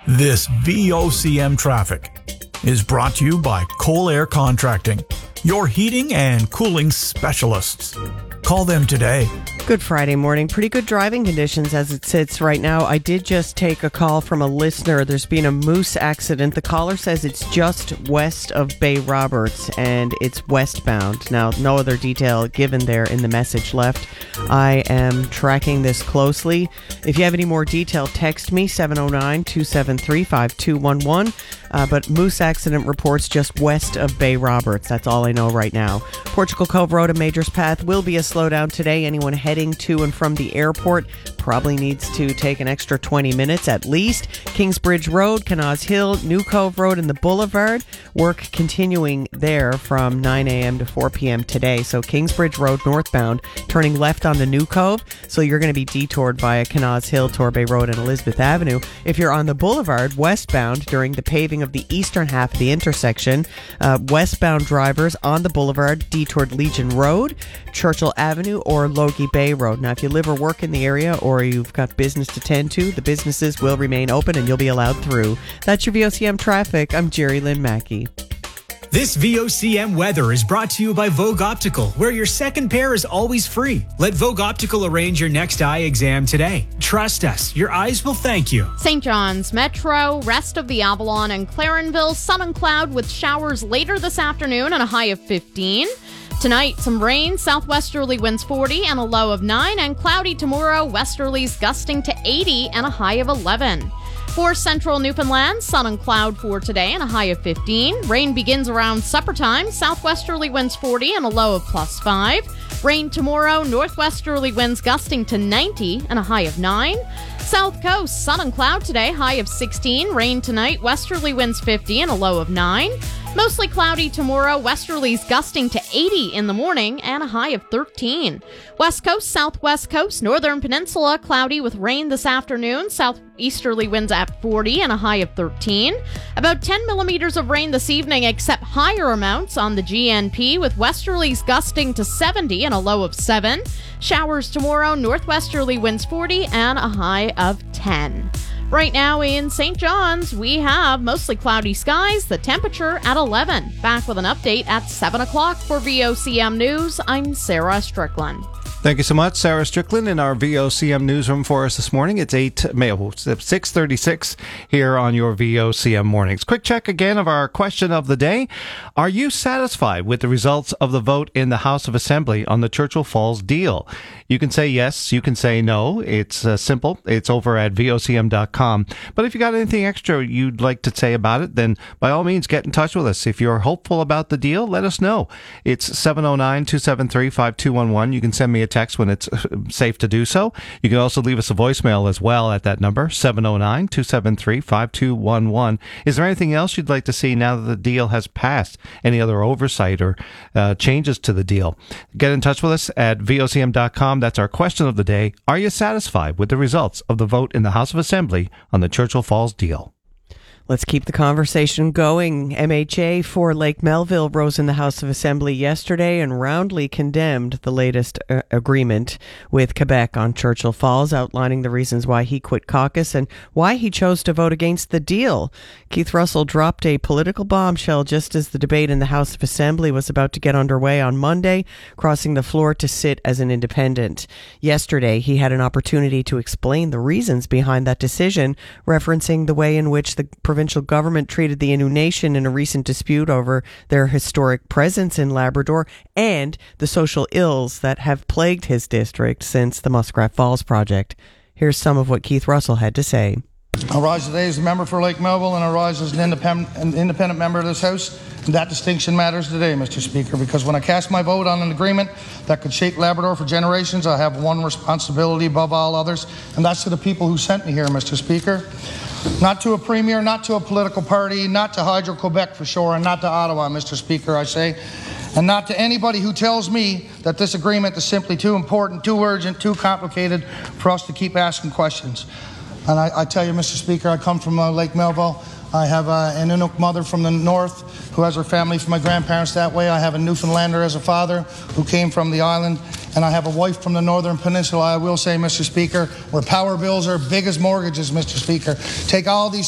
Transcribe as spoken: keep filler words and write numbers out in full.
This V O C M traffic is brought to you by Cole Air Contracting, your heating and cooling specialists. Call them today. Good Friday morning. Pretty good driving conditions as it sits right now. I did just take a call from a listener. There's been a moose accident. The caller says it's just west of Bay Roberts and it's westbound. Now, no other detail given there in the message left. I am tracking this closely. If you have any more detail, text me seven oh nine, two seven three, five two one one. Uh, but moose accident reports just west of Bay Roberts. That's all I know right now. Portugal Cove Road and Majors Path will be a slowdown today. Anyone heading to and from the airport probably needs to take an extra twenty minutes at least. Kingsbridge Road, Canaz Hill, New Cove Road, and the Boulevard. Work continuing there from nine a.m. to four p.m. today. So Kingsbridge Road northbound, turning left on the New Cove. So you're going to be detoured via Canaz Hill, Torbay Road, and Elizabeth Avenue. If you're on the Boulevard westbound during the paving of the eastern half of the intersection, uh, westbound drivers on the Boulevard detoured Legion Road, Churchill Avenue, or Logie Bay Road. Now, if you live or work in the area or you've got business to tend to, the businesses will remain open and you'll be allowed through. That's your V O C M traffic. I'm Jerry Lynn Mackey. This V O C M weather is brought to you by Vogue Optical, where your second pair is always free. Let Vogue Optical arrange your next eye exam today. Trust us, your eyes will thank you. Saint John's Metro, rest of the Avalon and Clarenville, sun and cloud with showers later this afternoon and a high of fifteen. Tonight, some rain, southwesterly winds forty and a low of nine, and cloudy tomorrow, westerlies gusting to eighty and a high of eleven. For central Newfoundland, sun and cloud for today and a high of fifteen. Rain begins around supper time, southwesterly winds forty and a low of plus five. Rain tomorrow, northwesterly winds gusting to ninety and a high of nine. South coast, sun and cloud today, high of sixteen. Rain tonight, westerly winds fifty and a low of nine. Mostly cloudy tomorrow, westerlies gusting to eighty in the morning and a high of thirteen. West coast, southwest coast, northern peninsula, cloudy with rain this afternoon. Southeasterly winds at forty and a high of thirteen. About ten millimeters of rain this evening, except higher amounts on the G N P with westerlies gusting to seventy and a low of seven. Showers tomorrow, northwesterly winds forty and a high of ten. Right now in Saint John's, we have mostly cloudy skies, the temperature at eleven. Back with an update at seven o'clock for V O C M News. I'm Sarah Strickland. Thank you so much, Sarah Strickland, in our V O C M newsroom for us this morning. It's eight, six thirty-six here on your V O C M mornings. Quick check again of our question of the day. Are you satisfied with the results of the vote in the House of Assembly on the Churchill Falls deal? You can say yes, you can say no. It's uh, simple. It's over at V O C M dot com. But if you got anything extra you'd like to say about it, then by all means get in touch with us. If you're hopeful about the deal, let us know. It's seven oh nine, two seven three, five two one one. You can send me a text when it's safe to do so. You can also leave us a voicemail as well at that number, seven oh nine, two seven three, five two one one. Is there anything else you'd like to see now that the deal has passed? Any other oversight or uh, changes to the deal? Get in touch with us at V O C M dot com. That's our question of the day. Are you satisfied with the results of the vote in the House of Assembly on the Churchill Falls deal? Let's keep the conversation going. M H A for Lake Melville rose in the House of Assembly yesterday and roundly condemned the latest uh, agreement with Quebec on Churchill Falls, outlining the reasons why he quit caucus and why he chose to vote against the deal. Keith Russell dropped a political bombshell just as the debate in the House of Assembly was about to get underway on Monday, crossing the floor to sit as an independent. Yesterday, he had an opportunity to explain the reasons behind that decision, referencing the way in which the provincial government treated the Innu Nation in a recent dispute over their historic presence in Labrador and the social ills that have plagued his district since the Muskrat Falls project. Here's some of what Keith Russell had to say. I rise today as a member for Lake Melville, and I rise as an independent, an independent member of this House. And that distinction matters today, Mister Speaker, because when I cast my vote on an agreement that could shape Labrador for generations, I have one responsibility above all others, and that's to the people who sent me here, Mister Speaker. Not to a premier, not to a political party, not to Hydro-Quebec for sure, and not to Ottawa, Mister Speaker, I say, and not to anybody who tells me that this agreement is simply too important, too urgent, too complicated for us to keep asking questions. And I, I tell you, Mister Speaker, I come from uh, Lake Melville. I have uh, an Inuk mother from the north who has her family from my grandparents that way. I have a Newfoundlander as a father who came from the island. And I have a wife from the Northern Peninsula, I will say, Mister Speaker, where power bills are big as mortgages, Mister Speaker. Take all these